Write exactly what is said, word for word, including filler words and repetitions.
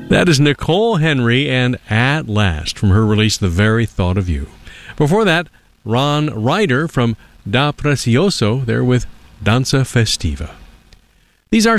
That is Nicole Henry and At Last from her release The Very Thought of You. Before that, Ron Ryder from Da Precioso, there with Danza Festiva. These are